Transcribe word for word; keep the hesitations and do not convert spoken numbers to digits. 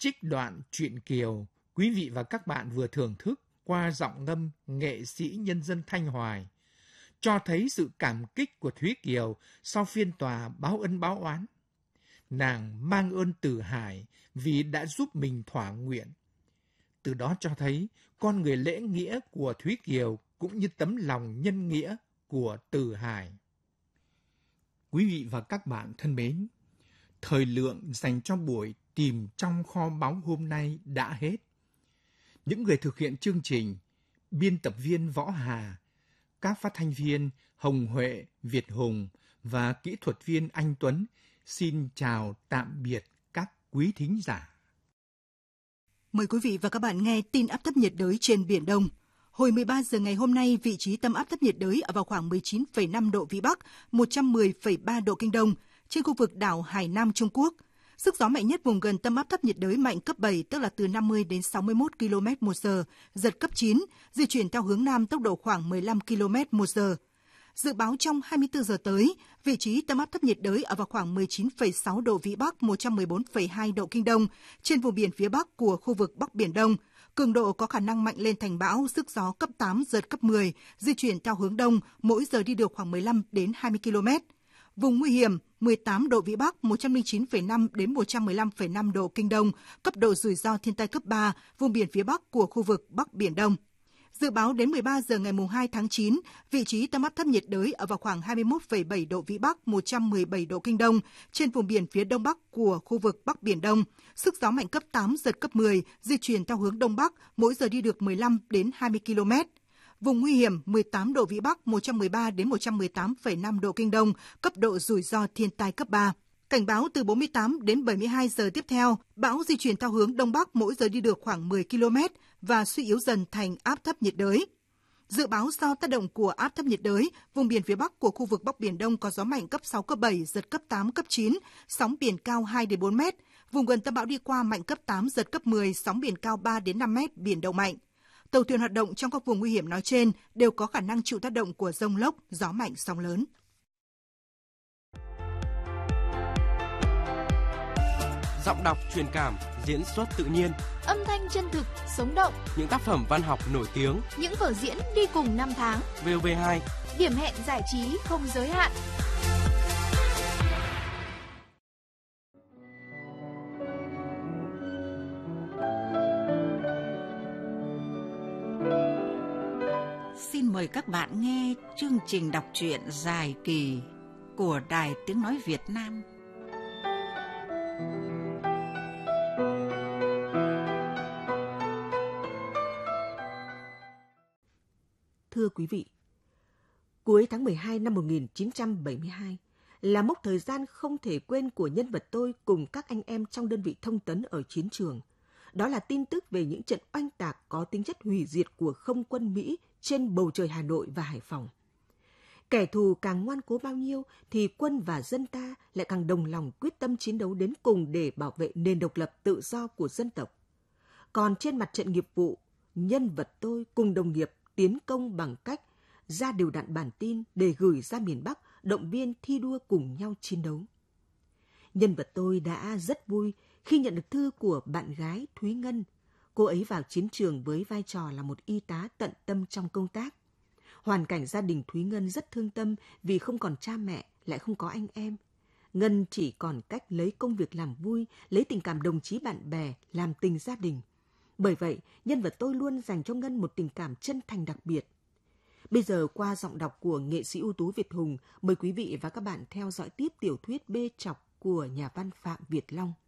trích đoạn truyện Kiều quý vị và các bạn vừa thưởng thức qua giọng ngâm nghệ sĩ nhân dân Thanh Hoài, cho thấy sự cảm kích của Thúy Kiều sau phiên tòa báo ân báo oán. Nàng mang ơn Từ Hải vì đã giúp mình thỏa nguyện. Từ đó cho thấy con người lễ nghĩa của Thúy Kiều cũng như tấm lòng nhân nghĩa của Từ Hải. Quý vị và các bạn thân mến, thời lượng dành cho buổi tìm trong kho báu hôm nay đã hết. Những người thực hiện chương trình, biên tập viên Võ Hà, các phát thanh viên Hồng Huệ, Việt Hùng và kỹ thuật viên Anh Tuấn xin chào tạm biệt các quý thính giả. Mời quý vị và các bạn nghe tin áp thấp nhiệt đới trên Biển Đông. Hồi mười ba giờ ngày hôm nay, vị trí tâm áp thấp nhiệt đới ở vào khoảng mười chín phẩy năm độ Vĩ Bắc, một trăm mười phẩy ba độ Kinh Đông, trên khu vực đảo Hải Nam Trung Quốc. Sức gió mạnh nhất vùng gần tâm áp thấp nhiệt đới mạnh cấp bảy, tức là từ năm mươi đến sáu mươi mốt ki lô mét một giờ, giật cấp chín, di chuyển theo hướng Nam tốc độ khoảng mười lăm ki lô mét một giờ. Dự báo trong hai mươi tư giờ tới, vị trí tâm áp thấp nhiệt đới ở vào khoảng mười chín phẩy sáu độ Vĩ Bắc, một trăm mười bốn phẩy hai độ Kinh Đông, trên vùng biển phía Bắc của khu vực Bắc Biển Đông. Cường độ có khả năng mạnh lên thành bão, sức gió cấp tám, giật cấp mười, di chuyển theo hướng Đông, mỗi giờ đi được khoảng mười lăm đến hai mươi ki lô mét. Vùng nguy hiểm mười tám độ Vĩ Bắc, một trăm lẻ chín phẩy năm đến một trăm mười lăm phẩy năm độ Kinh Đông, cấp độ rủi ro thiên tai cấp ba, vùng biển phía Bắc của khu vực Bắc Biển Đông. Dự báo đến mười ba giờ ngày hai tháng chín, vị trí tâm áp thấp nhiệt đới ở vào khoảng hai mươi mốt phẩy bảy độ Vĩ Bắc, một trăm mười bảy độ Kinh Đông, trên vùng biển phía Đông Bắc của khu vực Bắc Biển Đông. Sức gió mạnh cấp tám, giật cấp mười, di chuyển theo hướng Đông Bắc, mỗi giờ đi được mười lăm đến hai mươi ki lô mét. Vùng nguy hiểm mười tám độ Vĩ Bắc, một trăm mười ba đến một trăm mười tám phẩy năm độ Kinh Đông, cấp độ rủi ro thiên tai cấp ba. Cảnh báo từ bốn mươi tám đến bảy mươi hai giờ tiếp theo, bão di chuyển theo hướng Đông Bắc, mỗi giờ đi được khoảng mười ki lô mét và suy yếu dần thành áp thấp nhiệt đới. Dự báo do tác động của áp thấp nhiệt đới, vùng biển phía Bắc của khu vực Bắc Biển Đông có gió mạnh cấp sáu, cấp bảy, giật cấp tám, cấp chín, sóng biển cao hai đến bốn mét. Vùng gần tâm bão đi qua mạnh cấp tám, giật cấp mười, sóng biển cao ba đến năm mét, biển động mạnh. Tàu thuyền hoạt động trong các vùng nguy hiểm nói trên đều có khả năng chịu tác động của dông lốc, gió mạnh, sóng lớn. Giọng đọc truyền cảm, diễn xuất tự nhiên, âm thanh chân thực, sống động, những tác phẩm văn học nổi tiếng, những vở diễn đi cùng năm tháng. vê o vê hai, điểm hẹn giải trí không giới hạn. Xin mời các bạn nghe chương trình đọc truyện dài kỳ của Đài Tiếng Nói Việt Nam. Thưa quý vị, cuối tháng mười hai năm một nghìn chín trăm bảy mươi hai là mốc thời gian không thể quên của nhân vật tôi cùng các anh em trong đơn vị thông tấn ở chiến trường. Đó là tin tức về những trận oanh tạc có tính chất hủy diệt của không quân Mỹ trên bầu trời Hà Nội và Hải Phòng. Kẻ thù càng ngoan cố bao nhiêu thì quân và dân ta lại càng đồng lòng quyết tâm chiến đấu đến cùng để bảo vệ nền độc lập tự do của dân tộc. Còn trên mặt trận nghiệp vụ, nhân vật tôi cùng đồng nghiệp tiến công bằng cách ra đều đặn bản tin để gửi ra miền Bắc, động viên thi đua cùng nhau chiến đấu. Nhân vật tôi đã rất vui khi nhận được thư của bạn gái Thúy Ngân. Cô ấy vào chiến trường với vai trò là một y tá tận tâm trong công tác. Hoàn cảnh gia đình Thúy Ngân rất thương tâm vì không còn cha mẹ, lại không có anh em. Ngân chỉ còn cách lấy công việc làm vui, lấy tình cảm đồng chí bạn bè, làm tình gia đình. Bởi vậy, nhân vật tôi luôn dành cho Ngân một tình cảm chân thành đặc biệt. Bây giờ qua giọng đọc của nghệ sĩ ưu tú Việt Hùng, mời quý vị và các bạn theo dõi tiếp tiểu thuyết Bê Trọc của nhà văn Phạm Việt Long.